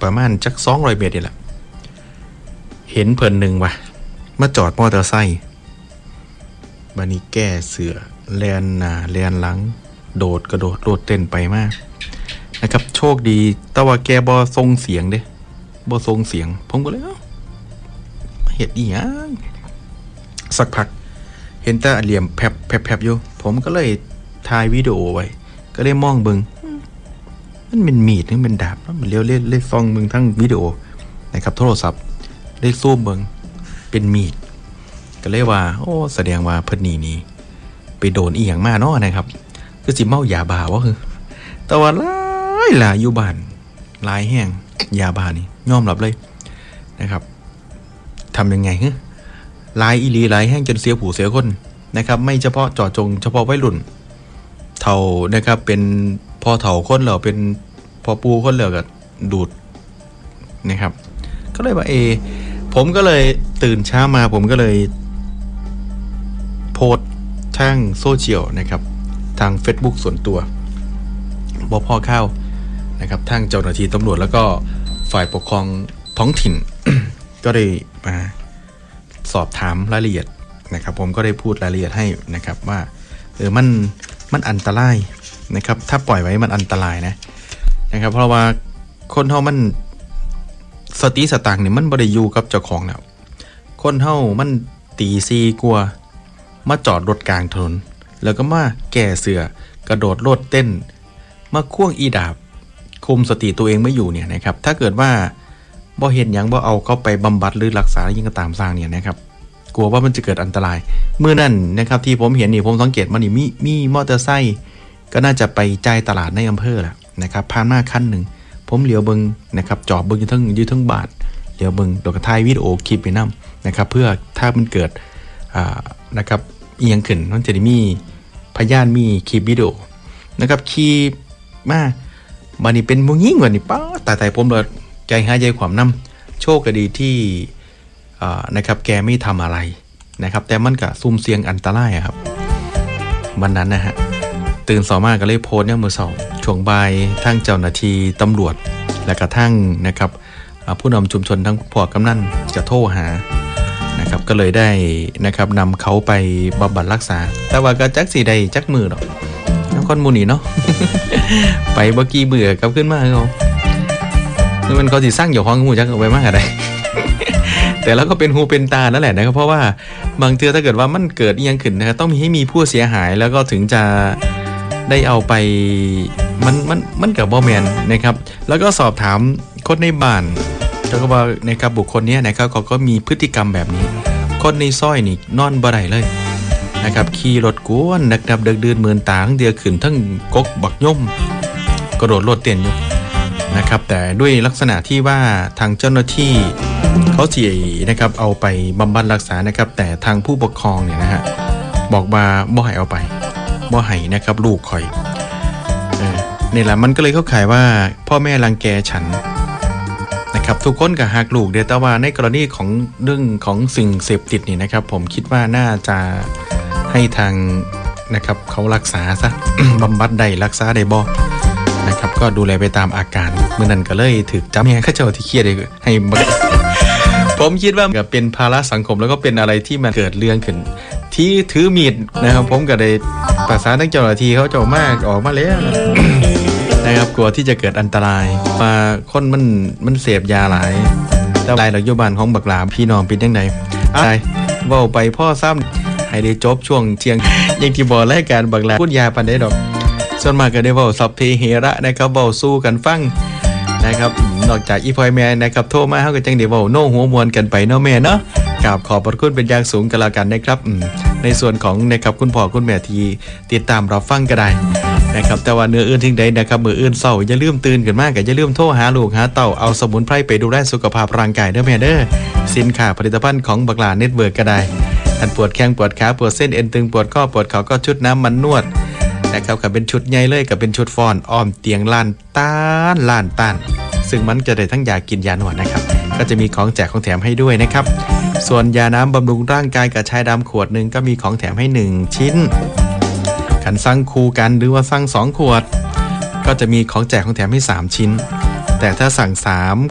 ประมาณจัก200 เมตรนี่แหละเห็นเพิ่นหนึ่งว่ะมาจอดมอเตอร์ไซค์บัดนี้แก้เสือแลนหน้าแลนหลังกระโดดโลดเต้นไปมากนะครับโชคดีแต่ว่าแกบ่ส่งเสียงเด้บ่ส่งเสียงผมก็เลยเฮ็ดอีหยังสักพักเห็นแต่เหลี่ยมแผบอยู่ผมก็เลยถ่ายวิดีโอไว้ก็เลยมองเบิ่งมันเป็นมีดหรือเป็นดาบแล้วมันเลี้ยวเล่ส่องเบิ่งทั้งวิดีโอนะครับโทรศัพท์ได้ซูมเบิ่งเป็นมีดก็เลยว่าโอ้แสดงว่าเพิ่นนี่ไปโดนอีหยังมาเนาะนะครับคือสิเมายาบ้าวะคือแต่ว่าหลายอยู่บ้านหลายแห้งยาบ้านี่ยอมรับเลยนะครับทำยังไงฮะหลายอีหลีหลายแห้งจนเสียผู้เสียคนนะครับไม่เฉพาะเจาะจงเฉพาะวัยรุ่นเฒ่านะครับเป็นพอเฒ่าคนแล้วเป็นพอปูคนแล้วก็ดูดนะครับก็เลยว่าผมก็เลยตื่นเช้ามาผมก็เลยโพสต์ทางโซเชียลนะครับทาง Facebook ส่วนตัวบพ.ข้าวนะครับทางเจ้าหน้าที่ตำรวจแล้วก็ฝ่ายปกครองท้องถิ่น ก็ได้มาสอบถามรายละเอียดนะครับผมก็ได้พูดรายละเอียดให้นะครับว่ามันอันตรายนะครับถ้าปล่อยไว้มันอันตรายนะครับเพราะว่าคนเฮามันสติสตังค์เนี่ยมันบ่ได้อยู่กับเจ้าของแล้วคนเฮามันตีซีกลัวมาจอดรถกลางถนนแล้วก็มาแก่เสือกระโดดโลดเต้นมาควงอีดาบคุมสติตัวเองไม่อยู่เนี่ยนะครับถ้าเกิดว่าบ่เห็นหยังบ่เอาเข้าไปบำบัดหรือรักษายิ่งก็ตามสร้างเนี่ยนะครับกลัวว่ามันจะเกิดอันตรายเมื่อนั้นนะครับที่ผมเห็นนี่ผมสังเกตมันนี่มีมอเตอร์ไซค์ก็น่าจะไปจ่ายตลาดในอำเภอแหละนะครับผ่านมาคันหนึ่งผมเหลียวเบิ่งนะครับจอดเบิ่งอยู่ทั้งบาทเหลียวเบิ่งแล้วก็ถ่ายวิดีโอคลิปไปนำนะครับเพื่อถ้ามันเกิดนะครับอีหยังขึ้นมันจะได้มีพยานมีคลิปวิดีโอนะครับขี่มาบัดนี้เป็นผู้หญิงว่านี่ป้าตายผมเลยใจหายใจความน้ำโชคดีที่นะครับแกไม่ทำอะไรนะครับแต่มันก็ซุ่มเสี่ยงอันตรายครับวันนั้นนะฮะตื่นสอมาก็เลยโพสต์เนี่ยมือสองช่วงบ่ายทั้งเจ้าหน้าที่ตำรวจและกระทั่งนะครับผู้นำชุมชนทั้งพวกกำนันจะโทรหานะครับก็เลยได้นะครับนำเขาไปบำบัดรักษาแต่ว่าก็จักสีใดจักมือหรอกน้องคนมูนี่เนาะ ไปเมื่อกี้เบื่อกลับขึ้นมาเขานี่มันเขาสิสร้างอยู่ห้องมูจักเอาไว้มากอะไร แต่แล้วก็เป็นหูเป็นตานั่นแหละนะครับเพราะว่าบางเทื่อถ้าเกิดว่ามันเกิดยังขึ้นนะครับต้องมีให้มีผู้เสียหายแล้วก็ถึงจะได้เอาไปมันกับบอแมนนะครับแล้วก็สอบถามคนในบ้านแล้วก็ว่านะครับบุคคลนี้นะครับเขาก็มีพฤติกรรมแบบนี้คนในซอยนี่นอนบ่ได้เลยนะครับขี่รถกวนนะครับเดือดเมือนตาทั้งเดียวขึ้นทั้งกกบักย่อมกระโดดโลดเต้นอยู่นะครับแต่ด้วยลักษณะที่ว่าทางเจ้าหน้าที่เขาจีนะครับเอาไปบำบัดรักษานะครับแต่ทางผู้ปกครองเนี่ยนะฮะบอกว่าบ่ให้เอาไปบ่ให้นะครับลูกคอยนี่แหละมันก็เลยเข้าข่ายว่าพ่อแม่รังแกฉันนะครับทุกคนก็หักลูกเดียวแต่ว่าในกรณีของเรื่องของสิ่งเสพติดนี่นะครับผมคิดว่าน่าจะให้ทางนะครับเขารักษาซะ บำบัดได้รักษาได้บ่นะครับก็ดูแลไปตามอาการเมื่อนั้นก็เลยถึกจำแย่ข้าเจ้าที่เครียดให้ ผมคิดว่าเป็นภาระสังคมแล้วก็เป็นอะไรที่มันเกิดเรื่องขึ้นที่ถือมีดนะครับผมก็ได้ประสานทั้งเจ้าหน้าที่เขาเจ้ามากออกมาแล้ว นะครับกลัวที่จะเกิดอันตรายมาคนมันเสพยาหลายแต่รายหลักโยบานของบักหลาพี่น้องเป็นยังไงใช่เว้าไปพ่อซ้ำให้ได้จบช่วงเชียงยังที่บอกรายการบักหลาพูดยาปันได้ดอกส่วนมากก็ได้เว้าสัพเพเหระนะครับเว้าสู้กันฟังนะครับนอกจากอีพอยแม่นะครับโทรมาเฮาก็จังได้เว้าโน้หัวมวนกันไปเนาะแม่เนาะกราบขอบพระคุณเป็นอย่างสูงกันแล้วกันนะครับในส่วนของนะครับคุณพ่อคุณแม่ที่ติดตามรับฟังก็ได้นะครับแต่ว่าเนื้ออื่นทิ้งใดนะครับมื้ออื่นเช้าอย่าลืมตื่นขึ้นมาก็อย่าลืมโทรหาลูกหาเต้าเอาสมุนไพรไปดูแลสุขภาพร่างกายเด้อแม่เด้อสินค้าผลิตภัณฑ์ของบักหลาเน็ตเวิร์กก็ได้อันปวดแข้งปวดขาปวดเส้นเอ็นตึงปวดข้อปวดเข่าก็ชุดน้ำมันนวดนะครับก็เป็นชุดใหญ่เลยก็เป็นชุดฟอนอ้อมเตียงล้านต้านซึ่งมันจะได้ทั้งยากินยานวดนะครับก็จะมีของแจกของแถมให้ด้วยนะครับส่วนยาน้ำบำรุงร่างกายกับชายดำขวดนึงก็มีของแถมให้1ชิ้นขันสั่งคู่กันหรือว่าสั่ง2ขวดก็จะมีของแจกของแถมให้3ชิ้นแต่ถ้าสั่ง3